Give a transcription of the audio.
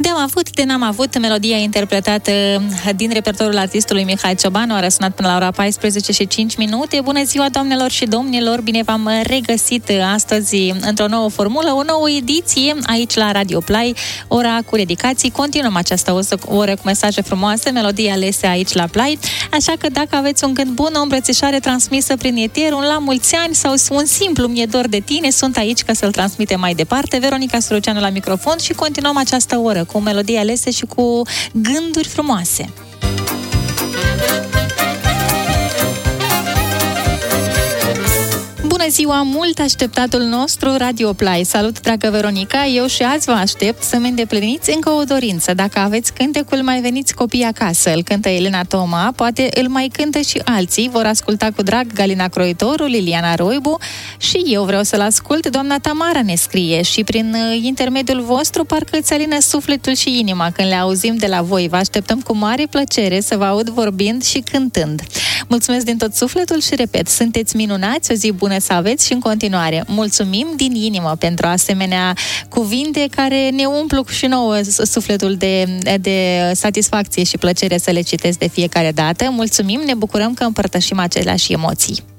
De-am avut, de n-am avut, melodia interpretată din repertoriul artistului Mihai Ciobanu a răsunat până la ora 14 și 5 minute. Bună ziua, doamnelor și domnilor! Bine v-am regăsit astăzi într-o nouă formulă, o nouă ediție aici la Radio Play, ora cu dedicații. Continuăm această oră cu mesaje frumoase, melodii alese aici la Play. Așa că dacă aveți un gând bun, o îmbrățișare transmisă prin eter, un la mulți ani sau un simplu "mi-e dor de tine", sunt aici ca să-l transmitem mai departe. Veronica Suruceanu la microfon și continuăm această oră cu melodii alese și cu gânduri frumoase. Bună ziua, mult așteptatul nostru Radio Play. Salut, dragă Veronica, eu și azi vă aștept să-mi îndepliniți încă o dorință. Dacă aveți cântecul "Mai veniți copii acasă", îl cântă Elena Toma, poate îl mai cântă și alții, vor asculta cu drag Galina Croitoru, Liliana Roibu și eu vreau să-l ascult. Doamna Tamara ne scrie și prin intermediul vostru parcă îți alină sufletul și inima când le auzim de la voi. Vă așteptăm cu mare plăcere să vă aud vorbind și cântând. Mulțumesc din tot sufletul și repet, sunteți minunați, o zi bună să aveți și în continuare. Mulțumim din inimă pentru asemenea cuvinte care ne umplu și nouă sufletul de satisfacție și plăcere să le citesc de fiecare dată. Mulțumim, ne bucurăm că împărtășim aceleași emoții.